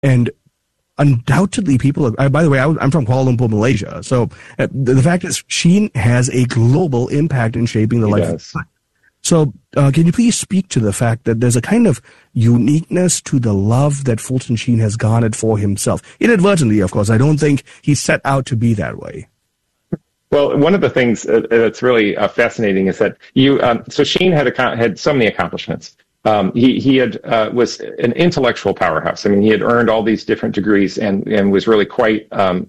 And undoubtedly, people are, by the way, I'm from Kuala Lumpur, Malaysia. So the fact is, Sheen has a global impact in shaping the life of the. So can you please speak to the fact that there's a kind of uniqueness to the love that Fulton Sheen has garnered for himself? Inadvertently, of course. I don't think he set out to be that way. Well, one of the things that's really fascinating is that so Sheen had so many accomplishments. He was an intellectual powerhouse. I mean, he had earned all these different degrees and was really quite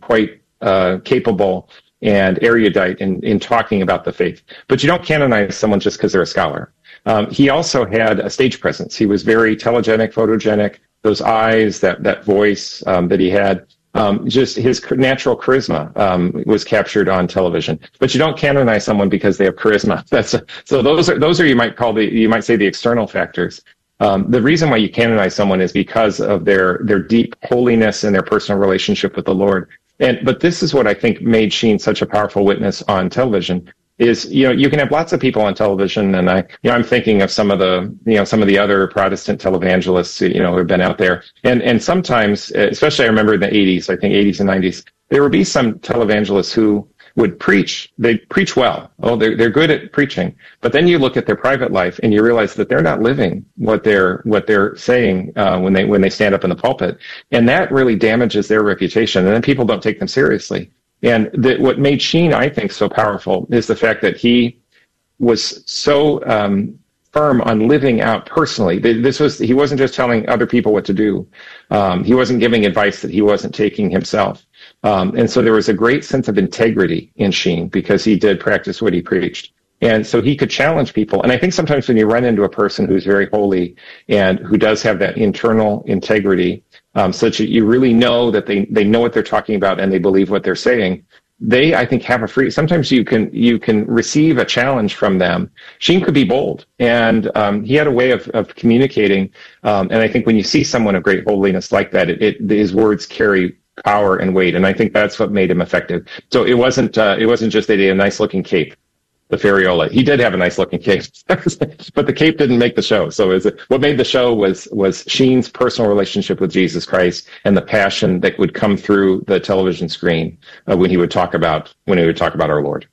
capable and erudite in talking about the faith. But you don't canonize someone just because they're a scholar. He also had a stage presence. He was very telegenic, photogenic, those eyes, that voice that he had. Just his natural charisma was captured on television. But you don't canonize someone because they have charisma. So those are you might say the external factors. The reason why you canonize someone is because of their deep holiness and their personal relationship with the Lord. But this is what I think made Sheen such a powerful witness on television. Is you can have lots of people on television, and I'm thinking of some of the other Protestant televangelists who have been out there, and sometimes, especially I remember in the 80s, I think 80s and 90s, there would be some televangelists who would preach. They preach well. Oh, they're good at preaching, but then you look at their private life and you realize that they're not living what they're saying when they stand up in the pulpit, and that really damages their reputation, and then people don't take them seriously. And what made Sheen, I think, so powerful is the fact that he was so firm on living out personally. He wasn't just telling other people what to do. He wasn't giving advice that he wasn't taking himself. And so there was a great sense of integrity in Sheen because he did practice what he preached. And so he could challenge people. And I think sometimes when you run into a person who's very holy and who does have that internal integrity, such that you really know that they know what they're talking about and they believe what they're saying, they, I think, have a free. Sometimes you can receive a challenge from them. Sheen could be bold, and he had a way of communicating. And I think when you see someone of great holiness like that, his words carry power and weight, and I think that's what made him effective. So it wasn't just that he had a nice looking cape. The Ferriola. He did have a nice looking cape, but the cape didn't make the show. So what made the show was Sheen's personal relationship with Jesus Christ and the passion that would come through the television screen when he would talk about our Lord.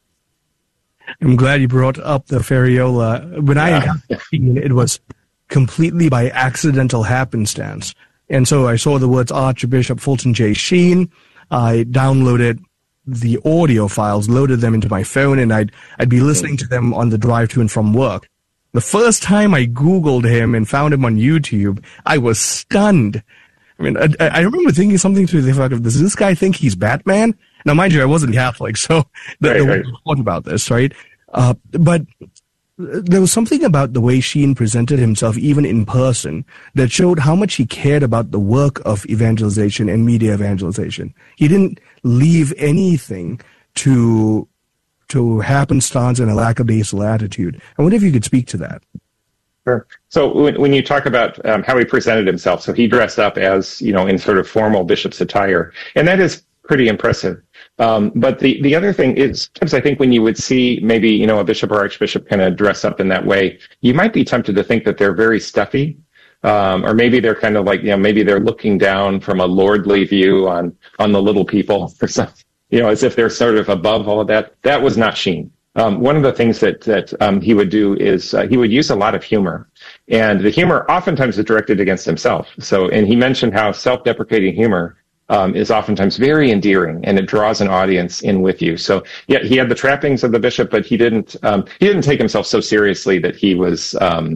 I'm glad you brought up the Ferriola. When I encountered Sheen, it was completely by accidental happenstance. And so I saw the words Archbishop Fulton J. Sheen. I downloaded the audio files, loaded them into my phone, and I'd be listening to them on the drive to and from work. The first time I Googled him and found him on YouTube, I was stunned. I mean, I remember thinking something to the effect of, does this guy think he's Batman? Now, mind you, I wasn't Catholic, so there was a thought about this, right? But there was something about the way Sheen presented himself, even in person, that showed how much he cared about the work of evangelization and media evangelization. He didn't leave anything to happenstance and a lackadaisical attitude. I wonder if you could speak to that. Sure. So when you talk about how he presented himself, so he dressed up as, in sort of formal bishop's attire, and that is pretty impressive. But the other thing is, sometimes I think when you would see maybe, a bishop or archbishop kind of dress up in that way, you might be tempted to think that they're very stuffy. Or maybe they're kind of like, maybe they're looking down from a lordly view on the little people or something, as if they're sort of above all of that. That was not Sheen. One of the things that he would do is he would use a lot of humor, and the humor oftentimes is directed against himself. And he mentioned how self-deprecating humor is oftentimes very endearing, and it draws an audience in with you. So yeah, he had the trappings of the bishop, but he didn't take himself so seriously that he was,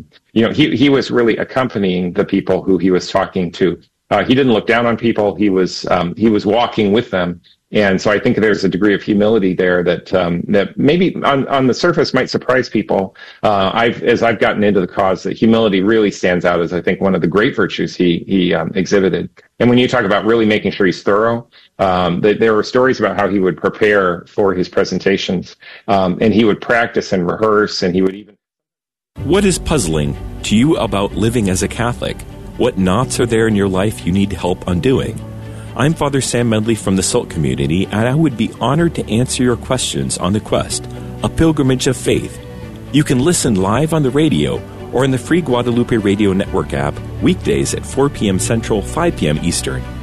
he was really accompanying the people who he was talking to. He didn't look down on people. He was walking with them. And so I think there's a degree of humility there that maybe on the surface might surprise people. As I've gotten into the cause, that humility really stands out as, I think, one of the great virtues he exhibited. And when you talk about really making sure he's thorough, there were stories about how he would prepare for his presentations, and he would practice and rehearse, and he would even... What is puzzling to you about living as a Catholic? What knots are there in your life you need help undoing? I'm Father Sam Medley from the SALT community, and I would be honored to answer your questions on The Quest, a pilgrimage of faith. You can listen live on the radio or in the free Guadalupe Radio Network app, weekdays at 4 p.m. Central, 5 p.m. Eastern.